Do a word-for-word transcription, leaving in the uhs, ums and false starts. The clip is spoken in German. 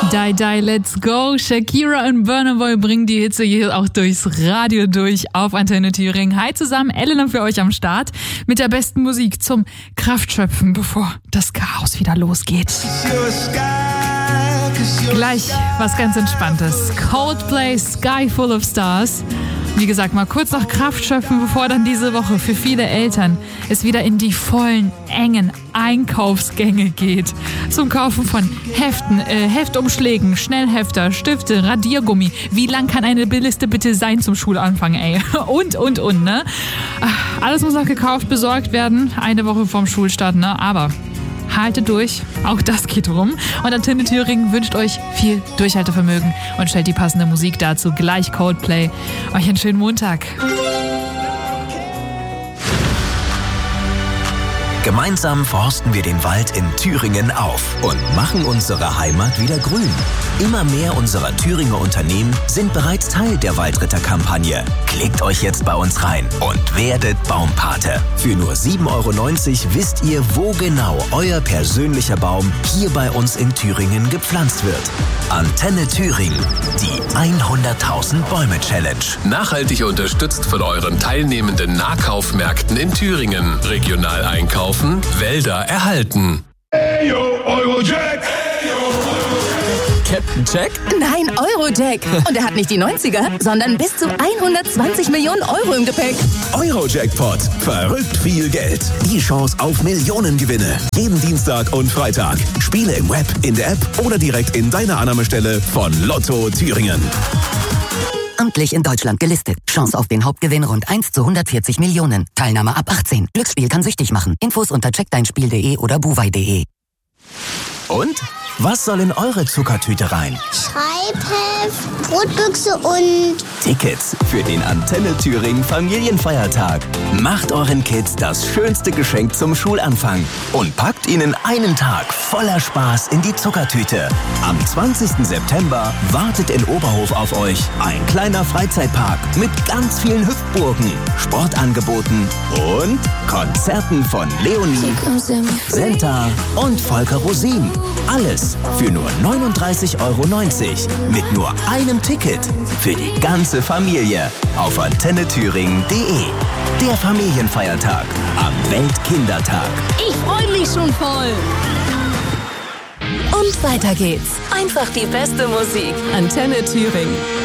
Die, die, let's go. Shakira und Burna Boy bringen die Hitze hier auch durchs Radio durch auf Antenne Thüringen. Hi zusammen, Elena für euch am Start mit der besten Musik zum Kraftschöpfen, bevor das Chaos wieder losgeht. Gleich was ganz Entspanntes. Coldplay, Sky Full of Stars. Wie gesagt, mal kurz noch Kraft schöpfen, bevor dann diese Woche für viele Eltern es wieder in die vollen, engen Einkaufsgänge geht. Zum Kaufen von Heften, äh, Heftumschlägen, Schnellhefter, Stifte, Radiergummi. Wie lang kann eine Liste bitte sein zum Schulanfang, ey? Und, und, und, ne? Alles muss noch gekauft, besorgt werden, eine Woche vorm Schulstart, ne? Aber haltet durch, auch das geht rum. Und Antenne Thüringen wünscht euch viel Durchhaltevermögen und stellt die passende Musik dazu. Gleich Coldplay. Euch einen schönen Montag. Gemeinsam forsten wir den Wald in Thüringen auf und machen unsere Heimat wieder grün. Immer mehr unserer Thüringer Unternehmen sind bereits Teil der Waldritter-Kampagne. Klickt euch jetzt bei uns rein und werdet Baumpate. Für nur sieben Euro neunzig wisst ihr, wo genau euer persönlicher Baum hier bei uns in Thüringen gepflanzt wird. Antenne Thüringen, die hunderttausend Bäume Challenge. Nachhaltig unterstützt von euren teilnehmenden Nahkaufmärkten in Thüringen. Regional einkaufen, Wälder erhalten. Hey yo, Eurojack! Captain Jack? Nein, Eurojack. Und er hat nicht die neunziger, sondern bis zu hundertzwanzig Millionen Euro im Gepäck. Eurojackpot. Verrückt viel Geld. Die Chance auf Millionengewinne. Jeden Dienstag und Freitag. Spiele im Web, in der App oder direkt in deiner Annahmestelle von Lotto Thüringen. Amtlich in Deutschland gelistet. Chance auf den Hauptgewinn rund eins zu hundertvierzig Millionen. Teilnahme ab achtzehn. Glücksspiel kann süchtig machen. Infos unter check dein spiel punkt de oder buwei punkt de. Und? Was soll in eure Zuckertüte rein? Schreibheft, Brotbüchse und Tickets für den Antenne Thüringen Familienfeiertag. Macht euren Kids das schönste Geschenk zum Schulanfang und packt ihnen einen Tag voller Spaß in die Zuckertüte. Am zwanzigsten September wartet in Oberhof auf euch ein kleiner Freizeitpark mit ganz vielen Hüpfburgen, Sportangeboten und Konzerten von Leonie, Senta und Volker Rosin. Alles für nur neununddreißig Euro neunzig mit nur einem Ticket für die ganze Familie auf antenne thüringen punkt de. Der Familienfeiertag am Weltkindertag. Ich freue mich schon voll. Und weiter geht's. Einfach die beste Musik. Antenne Thüringen.